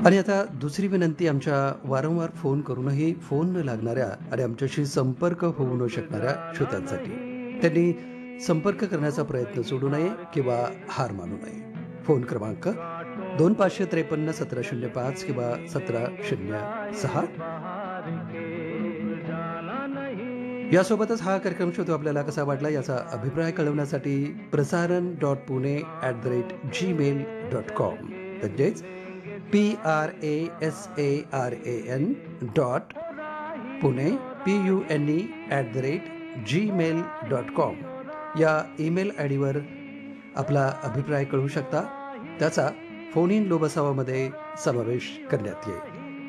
आणि आता दुसरी विनंती आमच्या वारंवार फोन करूनही फोन न लागणाऱ्या आणि आमच्याशी संपर्क होऊ न शकणाऱ्या श्रोत्यांसाठी. त्यांनी संपर्क करण्याचा प्रयत्न सोडू नये किंवा हार मानू नये. फोन क्रमांक 2553 1705 किंवा 1706. यासोबतच हा कार्यक्रम श्रोतो आपल्याला कसा वाटला याचा अभिप्राय कळवण्यासाठी prasaran.pune@gmail.com म्हणजेच prasaran.pune@gmail.com या ईमेल आय डीवर आपला अभिप्राय कळवू शकता. त्याचा फोन इन लोबसावामध्ये समावेश करण्यात येईल.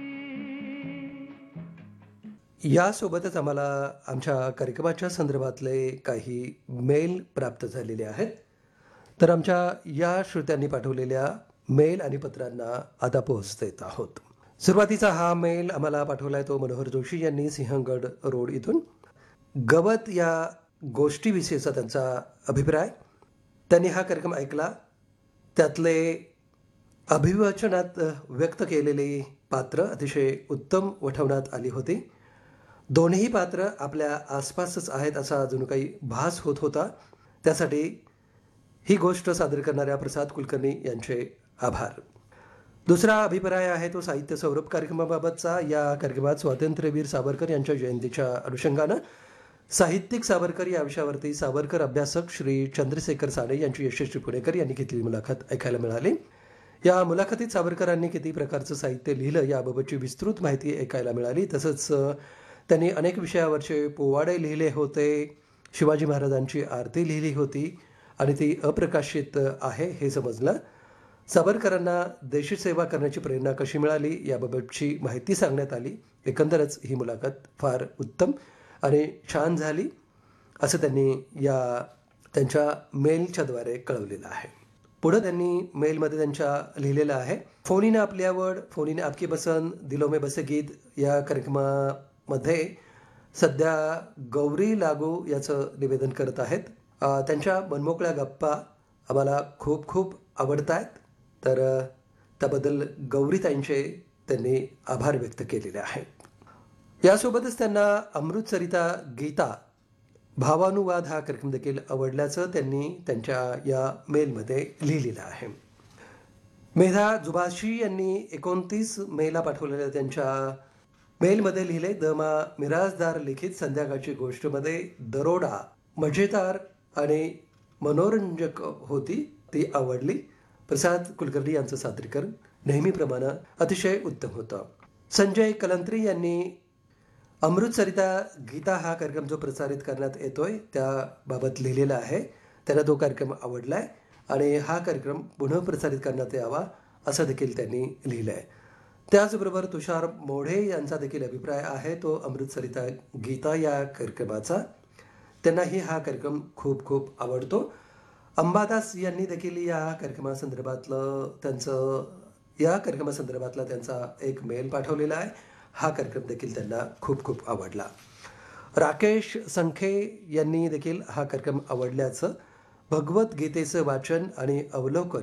यासोबतच आम्हाला आमच्या कार्यक्रमाच्या संदर्भातले काही मेल प्राप्त झालेले आहेत. तर आमच्या या श्रोत्यांनी पाठवलेल्या मेल आणि पत्रांना आता पोहोचत आहोत. सुरुवातीचा हा मेल आम्हाला पाठवला आहे तो मनोहर जोशी यांनी सिंहगड रोड इथून. गवत या गोष्टीविषयीचा त्यांचा अभिप्राय. त्यांनी हा कार्यक्रम ऐकला. त्यातले अभिवाचनात व्यक्त केलेली पात्र अतिशय उत्तम वठवण्यात आली होती. दोन्ही पात्र आपल्या आसपासच आहेत असा जणू काही भास होत होता. त्यासाठी ही गोष्ट सादर करणाऱ्या प्रसाद कुलकर्णी यांचे आभार. दुसरा अभिप्राय आहे तो साहित्य सौरभ कार्यक्रमाबाबतचा. या कार्यक्रमात स्वातंत्र्यवीर सावरकर यांच्या जयंतीच्या अनुषंगानं साहित्यिक सावरकर या विषयावरती सावरकर अभ्यासक श्री चंद्रशेखर साने यांची यशस्वी पुणेकर यांनी घेतलेली मुलाखत ऐकायला मिळाली. या मुलाखतीत सावरकरांनी किती प्रकारचं साहित्य लिहिलं याबाबतची विस्तृत माहिती ऐकायला मिळाली. तसंच त्यांनी अनेक विषयावरचे पोवाडे लिहिले होते, शिवाजी महाराजांची आरती लिहिली होती आणि ती अप्रकाशित आहे हे समजलं. सावरकरांना देशसेवा करण्याची प्रेरणा कशी मिळाली याबाबतची माहिती सांगण्यात आली. एकंदरच ही मुलाखत फार उत्तम आणि छान झाली असं त्यांनी या त्यांच्या मेलच्याद्वारे कळवलेलं आहे. पुढं त्यांनी मेलमध्ये त्यांच्या लिहिलेलं आहे, फोनीने आपली आवड, फोनीने आपकी पसंद, दिलो में बसे गीत या कार्यक्रमामध्ये सध्या गौरी लागू याचं निवेदन करत आहेत. त्यांच्या मनमोकळ्या गप्पा आम्हाला खूप खूप आवडत आहेत. तर त्याबद्दल गौरीताईंचे त्यांनी आभार व्यक्त केलेले आहेत. यासोबतच त्यांना अमृतसरिता गीता भावानुवाद हा कार्यक्रम देखील आवडल्याचं त्यांनी त्यांच्या या मेलमध्ये लिहिलेलं आहे. मेधा जुबाशी यांनी 29 मेला पाठवलेल्या त्यांच्या मेलमध्ये लिहिले, दमा मिराजदार लिखित संध्याकाळची गोष्टमध्ये दरोडा मजेदार आणि मनोरंजक होती, ती आवडली. प्रसाद कुलकर्णी यांचं सादरीकरण नेहमीप्रमाणे अतिशय उत्तम होतं. संजय कलंत्री यांनी अमृतसरिता गीता हा कार्यक्रम जो प्रसारित करण्यात येतोय त्याबाबत लिहिलेला आहे. त्यांना तो कार्यक्रम आवडला आहे आणि हा कार्यक्रम पुन्हा प्रसारित करण्यात यावा असं देखील त्यांनी लिहिलं आहे. त्याचबरोबर तुषार मोढे यांचा देखील अभिप्राय आहे तो अमृतसरिता गीता या कार्यक्रमाचा. त्यांनाही हा कार्यक्रम खूप खूप आवडतो. अंबादास यांनी देखील या कार्यक्रमासंदर्भातला त्यांचा एक मेल पाठवलेला आहे. हा कार्यक्रम देखील त्यांना खूप खूप आवडला. राकेश संखे यांनी देखील हा कार्यक्रम आवडल्याचं, भगवद्गीतेचं वाचन आणि अवलोकन